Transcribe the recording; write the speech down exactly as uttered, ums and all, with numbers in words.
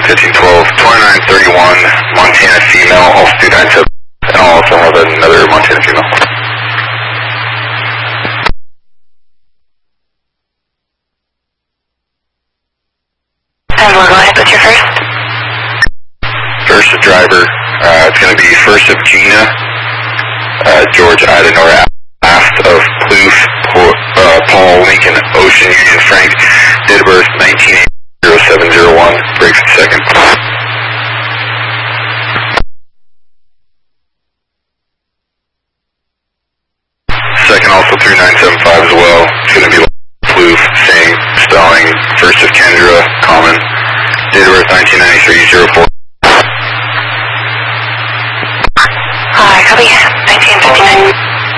fifteen twelve, twenty-nine thirty-one, Montana female, also two nine seven, and I'll also have another Montana female. And we'll go ahead with your first. First driver, uh, it's going to be first of Gina, uh, George Ida Nora, last of Plouffe, uh, Paul Lincoln, Ocean Union Frank, date of birth nineteen eighty, oh seven oh one, breaks the second. Second also through nine seven five as well, it's going to be Plouffe, same spelling, first of Kendra, common, date of birth nineteen ninety-three, oh four.